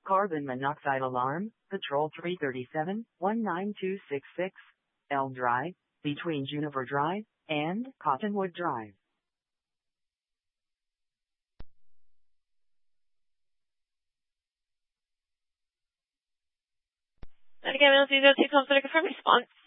Carbon monoxide alarm, Patrol 337, 19266, Elm Drive, between Juniper Drive and Cottonwood Drive. And again, I'll do those 2 calls to confirm response.